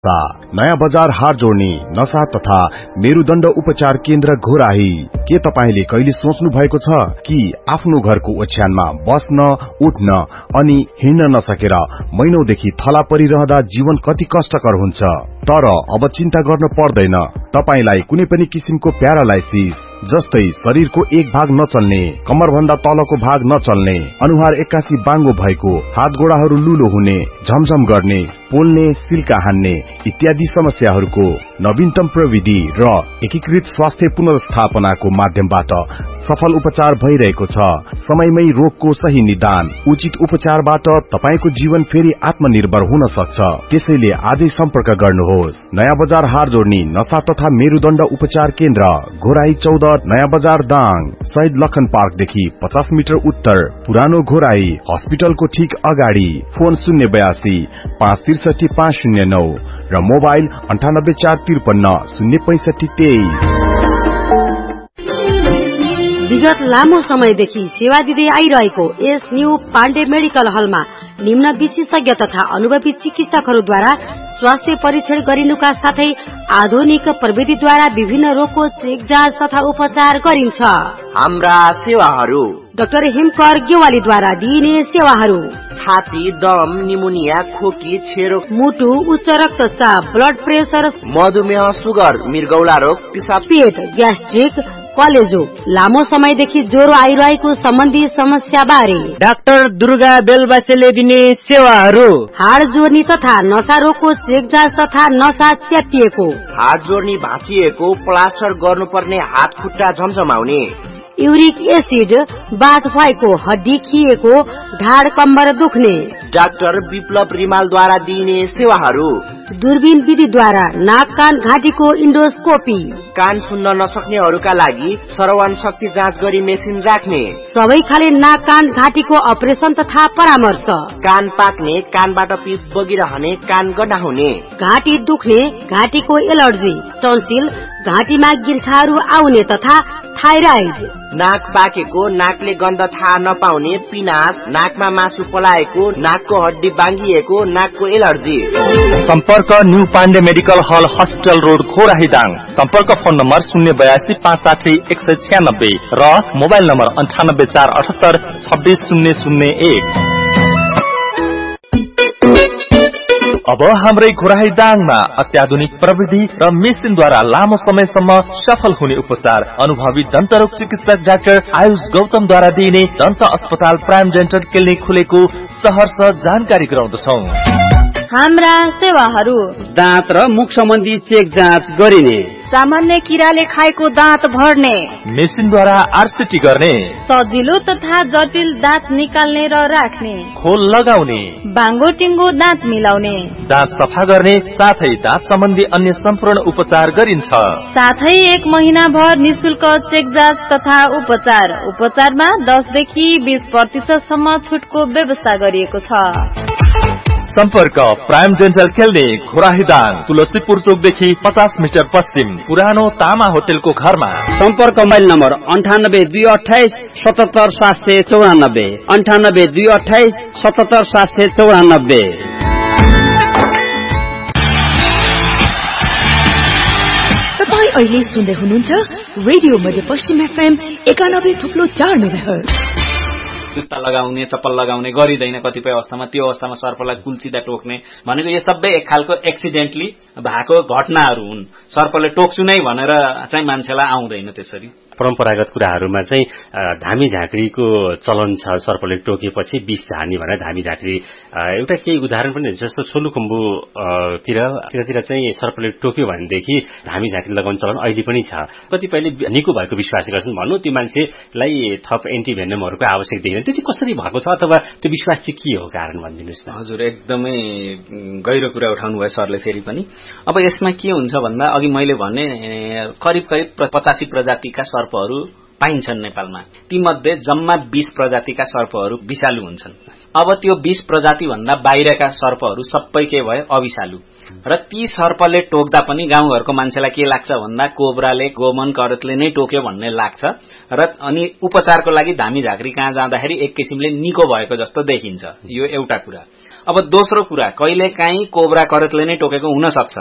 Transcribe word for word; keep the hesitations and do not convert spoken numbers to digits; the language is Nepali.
नयाँ बजार हार जोड्ने नशा तथा मेरुदण्ड उपचार केन्द्र घोराही। के तपाईले कहिले सोच्नु भएको छ कि आफ्नो घरको ओछ्यानमा बस्न, उठ्न अनि हिँड्न नसकेर महिनौदेखि थला परिरहँदा जीवन कति कष्टकर हुन्छ? तर अब चिन्ता गर्न पर्दैन। तपाईलाई कुनै पनि किसिमको प्यारालाइसिस जस्तै शरीरको एक भाग नचल्ने, कमर भन्दा तलको भाग नचल्ने, अनुहार एक्कासी बाङ्गो भएको, हात गोडाहरू लुलो हुने, झमझम गर्ने, पोल्ने, सिल्का हान्ने इत्यादि समस्याहरूको नवीनतम प्रविधि र एकीकृत स्वास्थ्य पुनर्स्थापनाको माध्यमबाट सफल उपचार भइरहेको छ। समयमै रोगको सही निदान, उचित उपचारबाट तपाईको जीवन फेरि आत्मनिर्भर हुन सक्छ। त्यसैले आजै सम्पर्क गर्नुहोस्। नयाँ बजार हार जोड्ने नशा तथा मेरुदण्ड उपचार केन्द्र घोराही चौध, नयाँ बजार दाङ, शहीद लखन पार्कदेखि पचास मिटर उत्तर, पुरानो घोराही हस्पिटलको ठीक अगाडि। फोन शून्य बयासी पाँच त्रिसठी पाँच शून्य नौ र मोबाइल अन्ठानब्बे चार त्रिपन्न शून्य पैंसठी तेइस। विगत लामो समयदेखि सेवा दिँदै आइरहेको एस न्यू पाण्डे मेडिकल हलमा निम्न विशेषज्ञ तथा अनुभवी चिकित्सकहरूद्वारा स्वास्थ्य परीक्षण गरिनुका साथै आधुनिक प्रविधिद्वारा विभिन्न रोगको चेक जाँच तथा उपचार गरिन्छ। हाम्रा सेवाहरू: डाक्टर हिमकर गेवालीद्वारा दिइने सेवाहरू: छाती, दम, निमोनिया, खोकी, छेरो, मुटु, उच्च रक्तचाप, ब्लड प्रेसर, मधुमेह, सुगर, मृगौला रोग, पिसाब, पेट, ग्यास्ट्रिक, कलेजो, लामो समयदेखि ज्वरो आइरहेको सम्बन्धी समस्या बारे डाक्टर दुर्गा बेलबासेले दिने सेवाहरू: हाड जोर्नी तथा नशा रोगको चेक जाँच तथा नशा च्यापिएको, हाड जोर्नी भाँचिएको, प्लास्टर गर्नुपर्ने, हात खुट्टा झमझमाउने, युरिक एसिड, बाथ भएको, हड्डी खिएको, ढाड कम्बर दुख्ने। डाक्टर विप्लव रिमालद्वारा दिइने सेवाहरू: दूरबीन विधिद्वारा नाक कान घाँटीको इन्डोस्कोपी, कान सुन्न नसक्नेहरूका लागि श्रवण शक्ति जाँच गरी मेसिन राख्ने, सबै खाले नाक कान घाँटीको अपरेसन तथा परामर्श, कान पाक्ने, कानबाट पिप बगिरहने, कान गड्डा हुने, घाँटी दुख्ने, घाँटीको एलर्जी, टन्सिल, घाँटीमा गिर्खाहरू आउने तथा थाइराइड, नाक पाकेको, नाकले गन्ध थाहा नपाउने, पिनास, नाकमा मासु पलाएको, नाकको हड्डी बाङ्गिएको, नाकको एलर्जी। सम्पर्क न्यू पाण्डे मेडिकल हल, हस्पिटल रोड, घोराही दाङ। सम्पर्क फोन नम्बर शून्य बयासी पाँच साठी एक सय छ्यानब्बे र मोबाइल नम्बर अन्ठानब्बे चार अठहत्तर छब्बीस शून्य शून्य एक। अब हाम्रै घोराही दाङमा अत्याधुनिक प्रविधि र मेसिनद्वारा लामो समयसम्म सफल हुने उपचार अनुभवी दन्तरोग चिकित्सक डाक्टर आयुष गौतमद्वारा दिइने दन्त अस्पताल प्राइम डेन्टल क्लिनिक खुलेको सहर्ष जानकारी गराउँदछौं। हाम्रा सेवाहरू: दाँत र मुख सम्बन्धी चेक जाँच गरिने, सामान्य किराले खाएको दाँत भर्ने, मेसिनद्वारा आरसीटी गर्ने, सजिलो तथा जटिल दाँत निकाल्ने र राख्ने, खोल लगाउने, बाङ्गो टिङ्गो दाँत मिलाउने, दाँत सफा गर्ने, साथै दाँत सम्बन्धी अन्य सम्पूर्ण उपचार गरिन्छ। साथै एक महिना भर निशुल्क चेक जाँच तथा उपचार। उपचारमा दस देखि बीस प्रतिशत सम्म छुटको व्यवस्था गरिएको छ। सम्पर्क prime dental clinic Ghorahi Dang, Tulsipur चोकदेखि पचास मिटर पश्चिम, पुरानो तामा होटेलको घरमा। सम्पर्क मोबाइल नम्बर अन्ठानब्बे दुई अठाइस सतहत्तर सात सय चौरानब्बे, अन्ठानब्बे दुई अठाइस सतहत्तर सात सय चौरानब्बे। तपाईँ अहिले सुन्दै हुनुहुन्छ रेडियो मध्य पश्चिम एफएम एकानब्बे थुप्लो चार मेगाहर्ज। जुत्ता लगाउने, चप्पल लगाउने गरिँदैन कतिपय अवस्थामा। त्यो अवस्थामा सर्पलाई कुल्चिँदा टोक्ने भनेको यो सबै एक खालको एक्सिडेन्टली भएको घटनाहरू हुन्। सर्पले टोक्छु नै भनेर चाहिँ मान्छेलाई आउँदैन। त्यसरी परम्परागत कुराहरूमा चाहिँ धामी झाँक्रीको चलन छ। सर्पले टोकेपछि विष झार्ने भनेर धामी झाँक्री एउटा केही उदाहरण पनि जस्तो सोलुखुम्बु तिर तिर चाहिँ सर्पले टोक्यो भनेदेखि धामी झाँक्री लगाउने चलन अहिले पनि छ। कतिपयले निको भएको विश्वास गर्छन्। भन्नु त्यो मान्छेलाई थप एन्टिभेनमहरूको आवश्यक देखिन्छ। त्यो चाहिँ कसरी भएको छ अथवा त्यो विश्वास चाहिँ के हो कारण भनिदिनुहोस् न। हजुर, एकदमै गहिरो कुरा उठाउनु भयो सरले फेरि पनि। अब यसमा के हुन्छ भन्दा अघि मैले भने करिब करिब पचासी प्रजातिका सर्पहरू पाइन्छन् नेपालमा। तीमध्ये जम्मा बीस प्रजातिका सर्पहरू विषालु हुन्छन्। अब त्यो बीस प्रजाति भन्दा बाहिरका सर्पहरू सबै के भए अविषालु। र ती सर्पले टोक्दा पनि गाउँघरको मान्छेलाई के लाग्छ भन्दा कोब्राले गोमन करतले नै टोक्यो भन्ने लाग्छ र अनि उपचारको लागि धामी झाँक्री कहाँ जाँदाखेरि एक किसिमले निको भएको जस्तो देखिन्छ। यो एउटा कुरा। अब दोस्रो कुरा, कहिलेकाहीँ कोब्रा करतले नै टोकेको हुन सक्छ।